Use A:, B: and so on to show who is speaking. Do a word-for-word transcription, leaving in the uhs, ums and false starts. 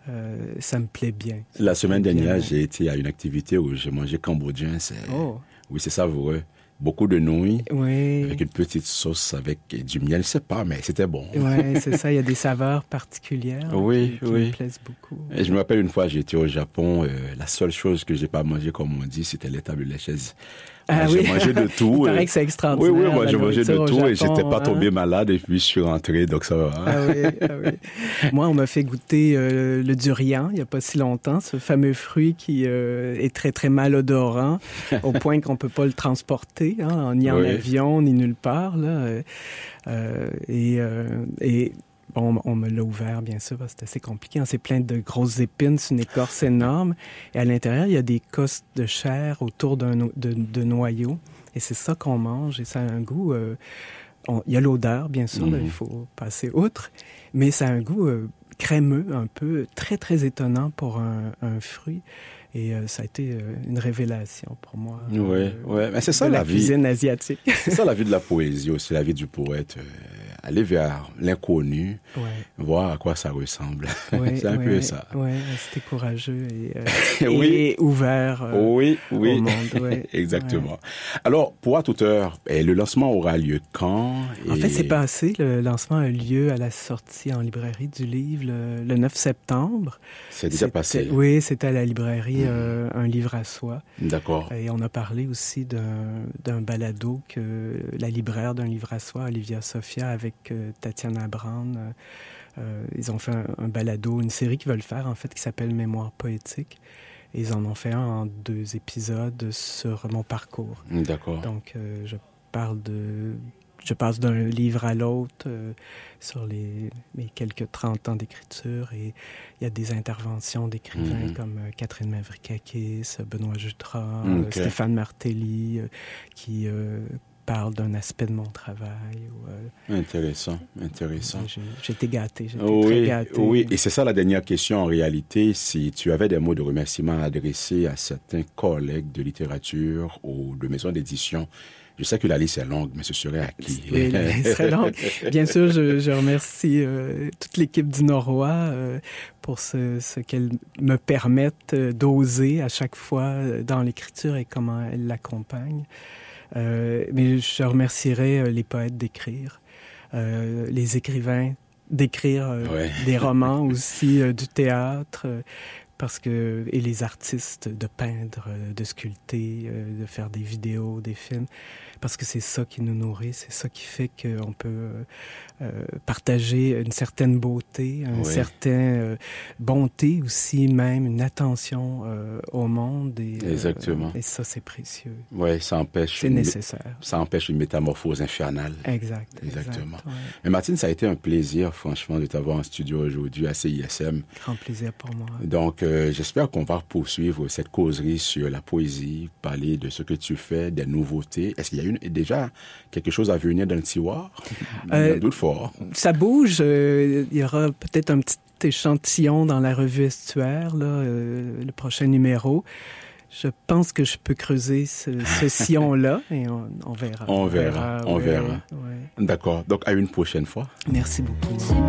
A: euh, ça me plaît bien.
B: La semaine
A: bien,
B: dernière,
A: ouais.
B: j'ai été à une activité où j'ai mangé cambodgien. C'est...
A: Oh.
B: Oui, c'est savoureux. Beaucoup de nouilles,
A: Oui.
B: avec une petite sauce, avec du miel, je sais pas, mais c'était bon.
A: Oui, c'est ça, il y a des saveurs particulières
B: oui,
A: qui, qui
B: oui.
A: me plaisent beaucoup.
B: Et je me rappelle une fois, j'étais au Japon, euh, la seule chose que j'ai pas mangé, comme on dit, c'était les tables chaises.
A: Ah
B: j'ai
A: oui.
B: mangé de tout.
A: Il paraît
B: et...
A: que c'est extraordinaire.
B: Oui, oui, moi j'ai mangé de
A: tout
B: tout
A: Japon,
B: et j'étais pas
A: hein?
B: tombé malade et puis je suis rentré, donc ça va.
A: Ah oui, ah oui. Moi, on m'a fait goûter euh, le durian il y a pas si longtemps, ce fameux fruit qui euh, est très très malodorant, au point qu'on peut pas le transporter, hein, ni en
B: oui.
A: avion ni nulle part là. Euh, et, euh, et bon, on me l'a ouvert, bien sûr, parce que c'est assez compliqué. Hein. C'est plein de grosses épines, c'est une écorce énorme. Et à l'intérieur, il y a des cosses de chair autour d'un de, de noyau. Et c'est ça qu'on mange. Et ça a un goût... Euh, on, il y a l'odeur, bien sûr, mm-hmm. là, il faut passer outre. Mais ça a un goût euh, crémeux, un peu très, très étonnant pour un, un fruit. Et euh, ça a été euh, une révélation pour moi.
B: Oui,
A: euh,
B: ouais. Mais c'est ça la,
A: la
B: vie.
A: cuisine asiatique.
B: C'est ça la vie de la poésie aussi, la vie du poète. Euh, aller vers l'inconnu,
A: ouais.
B: voir à quoi ça ressemble.
A: Ouais,
B: c'est un
A: ouais,
B: peu ça.
A: Oui, c'était courageux et, euh,
B: oui.
A: et ouvert euh,
B: oui, oui.
A: au monde. Ouais.
B: Exactement.
A: Ouais.
B: Alors, pour À toute heure, le lancement aura lieu quand?
A: Et... En fait, c'est passé. Le lancement a lieu à la sortie en librairie du livre le, le neuf septembre.
B: C'est déjà
A: c'était,
B: passé?
A: Oui, c'était à la librairie
B: mmh.
A: euh, Un livre à soi.
B: D'accord.
A: Et on a parlé aussi d'un, d'un balado que la libraire d'Un livre à soi, Olivia Sofia, avec euh, Tatiana Brown, euh, euh, ils ont fait un, un balado, une série qu'ils veulent faire, en fait, qui s'appelle Mémoire poétique. Et ils en ont fait un en deux épisodes sur mon parcours.
B: D'accord.
A: Donc, euh, je parle de... Je passe d'un livre à l'autre euh, sur les, mes quelques trente ans d'écriture et il y a des interventions d'écrivains mm-hmm. comme euh, Catherine Mavrikakis, Benoît Jutras, okay. euh, Stéphane Martelly euh, qui euh, parlent d'un aspect de mon travail. Ou,
B: euh, intéressant, intéressant.
A: J'ai, j'ai été gâté, j'ai été
B: oui,
A: très gâté.
B: Oui, et c'est ça la dernière question en réalité. Si tu avais des mots de remerciement à adresser à certains collègues de littérature ou de maisons d'édition, je sais que la liste est longue, mais ce serait à qui?
A: Oui, la liste serait longue. Bien sûr, je, je remercie euh, toute l'équipe du Norois euh, pour ce, ce qu'elle me permette d'oser à chaque fois dans l'écriture et comment elle l'accompagne. Euh, mais je remercierai les poètes d'écrire, euh, les écrivains d'écrire euh, ouais. des romans aussi, euh, du théâtre, euh, parce que et les artistes de peindre, de sculpter, de faire des vidéos, des films, parce que c'est ça qui nous nourrit, c'est ça qui fait qu'on peut euh, partager une certaine beauté, une oui. certaine euh, bonté aussi, même une attention euh, au monde. Et,
B: Exactement.
A: Euh, et ça, c'est précieux.
B: Oui, ça empêche.
A: C'est
B: une,
A: nécessaire.
B: Ça empêche une métamorphose infernale.
A: Exact.
B: Exactement.
A: Exact, ouais.
B: Mais Martine, ça a été un plaisir, franchement, de t'avoir en studio aujourd'hui à C I S M.
A: Grand plaisir pour moi.
B: Donc, euh, j'espère qu'on va poursuivre cette causerie sur la poésie, parler de ce que tu fais, des nouveautés. Est-ce qu'il y a une, déjà quelque chose à venir dans le tiroir? Euh, doute fort.
A: Ça bouge. Euh, il y aura peut-être un petit échantillon dans la revue Estuaire, là, euh, le prochain numéro. Je pense que je peux creuser ce, ce sillon-là et on, on verra.
B: On verra, on verra.
A: On
B: on
A: verra.
B: verra.
A: Ouais.
B: D'accord. Donc, à une prochaine fois.
A: Merci beaucoup.